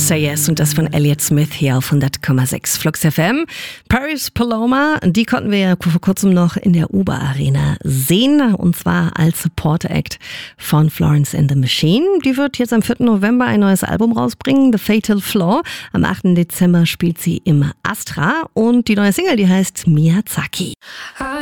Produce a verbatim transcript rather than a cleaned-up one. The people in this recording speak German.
Say Yes und das von Elliott Smith hier auf hundert Komma sechs Flux F M. Paris Paloma, die konnten wir ja vor kurzem noch in der Uber Arena sehen und zwar als Support Act von Florence and the Machine. Die wird jetzt am vierten November ein neues Album rausbringen, The Fatal Flaw. Am achten Dezember spielt sie im Astra und die neue Single, die heißt Miyazaki.